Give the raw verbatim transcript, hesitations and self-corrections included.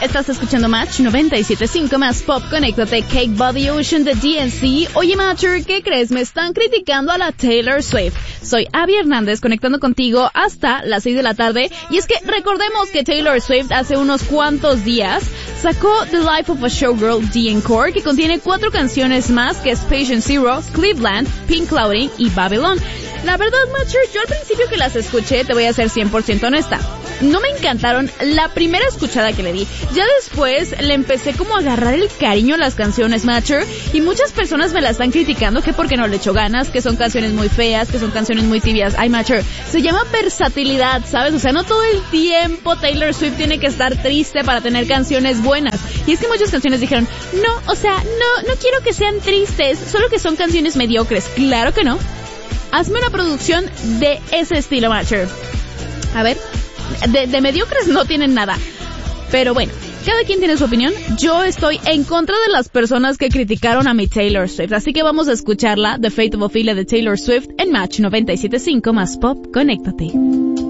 Estás escuchando Match noventa y siete punto cinco más Pop. Conéctate, Cake Body Ocean de D N C. Oye, Matcher, ¿qué crees? Me están criticando a la Taylor Swift. Soy Abby Hernández, conectando contigo hasta las seis de la tarde. Y es que recordemos que Taylor Swift hace unos cuantos días sacó The Life of a Showgirl D Encore, que contiene cuatro canciones más, que es Patient Zero, Cleveland, Pink Clouding y Babylon. La verdad, Matcher, yo al principio que las escuché, te voy a ser cien por ciento honesta, no me encantaron la primera escuchada que le di. Ya después le empecé como a agarrar el cariño a las canciones, Matcher, y muchas personas me la están criticando que porque no le echo ganas, que son canciones muy feas, que son canciones muy tibias. Ay, Matcher, se llama versatilidad, ¿sabes? O sea, no todo el tiempo Taylor Swift tiene que estar triste para tener canciones buenas. Y es que muchas canciones dijeron, no, o sea, no, no quiero que sean tristes, solo que son canciones mediocres. Claro que no. Hazme una producción de ese estilo, Matcher. A ver, de, de mediocres no tienen nada. Pero bueno, cada quien tiene su opinión. Yo estoy en contra de las personas que criticaron a mi Taylor Swift. Así que vamos a escucharla, The Fate of Ophelia de Taylor Swift, en Match noventa y siete punto cinco más Pop. Conéctate.